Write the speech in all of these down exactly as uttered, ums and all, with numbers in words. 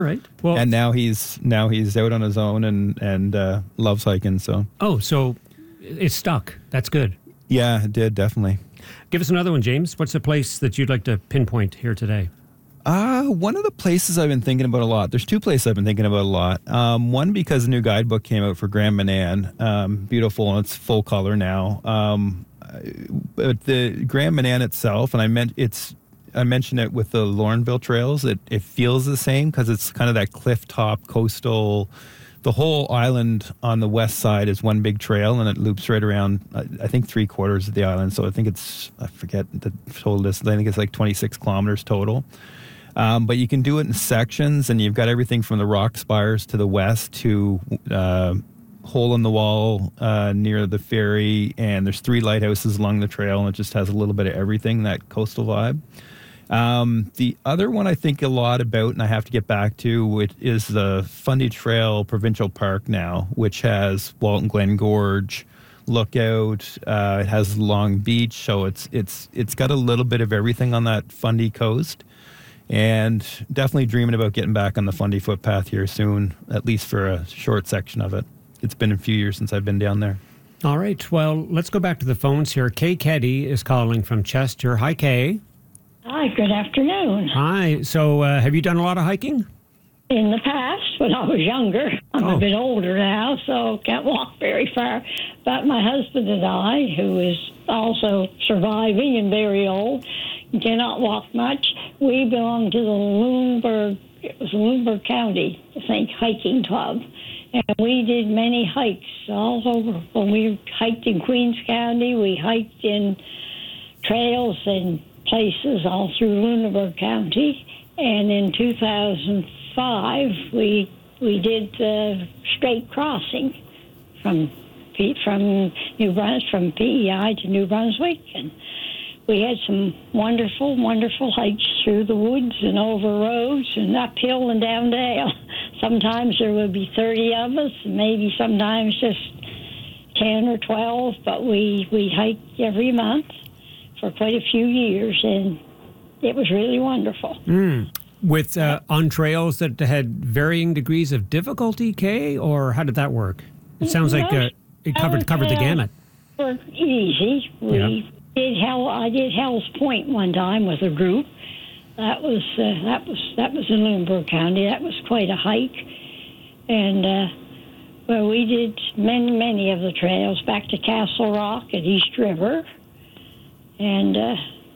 Right. Well, and now he's now he's out on his own and and uh, loves hiking. So oh, so it's stuck. That's good. yeah, it did definitely. Give us another one, James. What's a place that you'd like to pinpoint here today? Uh, one of the places I've been thinking about a lot. There's two places I've been thinking about a lot. Um, one because a new guidebook came out for Grand Manan. Um, beautiful, and it's full color now. Um, but the Grand Manan itself, and I meant it's. I mentioned it with the Lorneville trails. It it feels the same because it's kind of that cliff top coastal. The whole island on the west side is one big trail, and it loops right around, I think, three quarters of the island. So I think it's, I forget the total distance. I think it's like twenty-six kilometers total. Um, but you can do it in sections, and you've got everything from the rock spires to the west to uh, hole in the wall uh, near the ferry. And there's three lighthouses along the trail, and it just has a little bit of everything, that coastal vibe. Um, the other one I think a lot about, and I have to get back to, which is the Fundy Trail Provincial Park now, which has Walton Glen Gorge, Lookout. Uh, it has Long Beach, so it's it's it's got a little bit of everything on that Fundy coast. And definitely dreaming about getting back on the Fundy footpath here soon, at least for a short section of it. It's been a few years since I've been down there. All right. Well, let's go back to the phones here. Kay Keddy is calling from Chester. Hi, Kay. Hi, good afternoon. Hi. So uh, have you done a lot of hiking? In the past, when I was younger. I'm Oh. a bit older now, so can't walk very far. But my husband and I, who is also surviving and very old, cannot walk much. We belong to the Lunenburg, it was Lunenburg County, I think, hiking club. And we did many hikes all over. When we hiked in Queens County, we hiked in trails and places all through Lunenburg County. And in two thousand five, we we did the straight crossing from P, from New Brunswick, from P E I to New Brunswick, and we had some wonderful, wonderful hikes through the woods and over roads and uphill and down dale. Sometimes there would be thirty of us, maybe sometimes just ten or twelve, but we, we hiked every month for quite a few years, and it was really wonderful. Mm. With uh, on trails that had varying degrees of difficulty, Kay, or how did that work? It sounds like uh, it covered covered the gamut. Were easy. We Yeah. did Hell. I did Hell's Point one time with a group. That was uh, that was that was in Lunenburg County. That was quite a hike, and uh, well, we did many many of the trails back to Castle Rock at East River, and. Uh,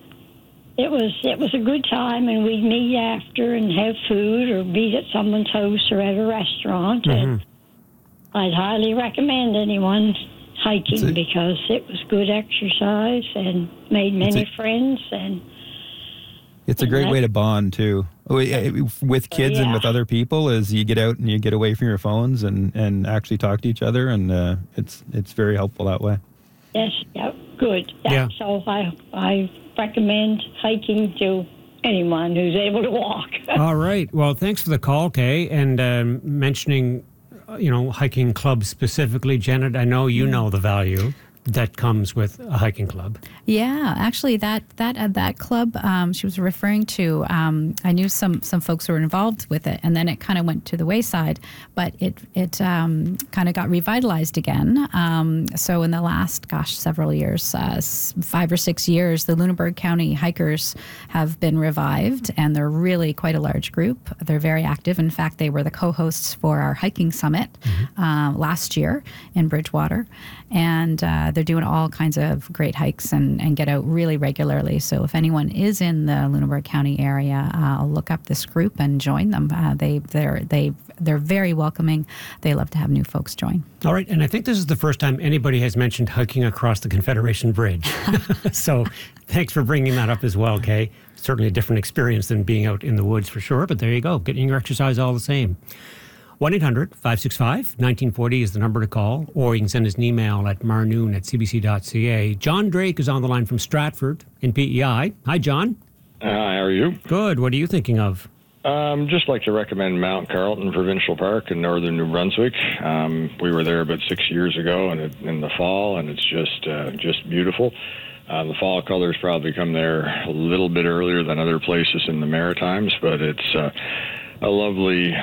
It was it was a good time, and we'd meet after and have food or meet at someone's house or at a restaurant. Mm-hmm. And I'd highly recommend anyone hiking a- because it was good exercise and made many a- friends. And It's a great way to bond too, Oh, yeah, with kids and Yeah. with other people. As you get out and you get away from your phones and, and actually talk to each other, and uh, it's it's very helpful that way. yes, yeah, good. Yeah. Yeah. So I I recommend hiking to anyone who's able to walk. All right. Well, thanks for the call, Kay, and um, mentioning, uh, you know, hiking clubs specifically. Janet, I know you know the value that comes with a hiking club. Yeah, actually, that that uh, that club um, she was referring to, um, I knew some some folks who were involved with it, and then it kind of went to the wayside. But it it um, kind of got revitalized again. Um, so in the last, gosh, several years, uh, s- five or six years, the Lunenburg County hikers have been revived, and they're really quite a large group. They're very active. In fact, they were the co-hosts for our hiking summit uh, last year in Bridgewater, and uh, they're doing all kinds of great hikes and, and get out really regularly. So if anyone is in the Lunenburg County area, uh, look up this group and join them. Uh, they they're they they're very welcoming. They love to have new folks join. All right. And I think this is the first time anybody has mentioned hiking across the Confederation Bridge. So thanks for bringing that up as well, Kay. Certainly a different experience than being out in the woods for sure. But there you go. Getting your exercise all the same. one eight hundred five six five one nine four zero is the number to call, or you can send us an email at marnoon at c b c dot c a. John Drake is on the line from Stratford in P E I. Hi, John. Hi, how are you? Good. What are you thinking of? Um, just like to recommend Mount Carlton Provincial Park in northern New Brunswick. Um, we were there about six years ago in, it, in the fall, and it's just uh, just beautiful. Uh, the fall colors probably come there a little bit earlier than other places in the Maritimes, but it's uh, a lovely